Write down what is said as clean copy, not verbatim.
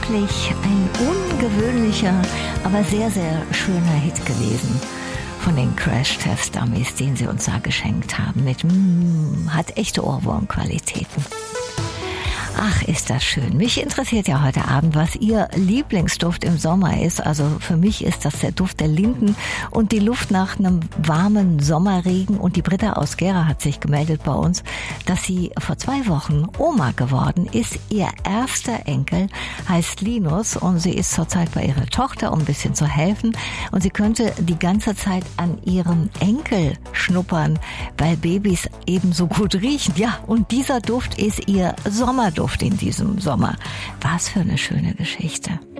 wirklich ein ungewöhnlicher, aber sehr, sehr schöner Hit gewesen von den Crash Test Dummies, den sie uns da geschenkt haben. Hat echte Ohrwurmqualitäten. Ach, ist das schön. Mich interessiert ja heute Abend, was Ihr Lieblingsduft im Sommer ist. Also für mich ist das der Duft der Linden und die Luft nach einem warmen Sommerregen. Und die Britta aus Gera hat sich gemeldet bei uns, dass sie vor 2 Wochen Oma geworden ist. Ihr erster Enkel heißt Linus und sie ist zurzeit bei ihrer Tochter, um ein bisschen zu helfen. Und sie könnte die ganze Zeit an ihrem Enkel schnuppern, weil Babys ebenso gut riechen. Ja, und dieser Duft ist ihr Sommerduft in diesem Sommer. Was für eine schöne Geschichte.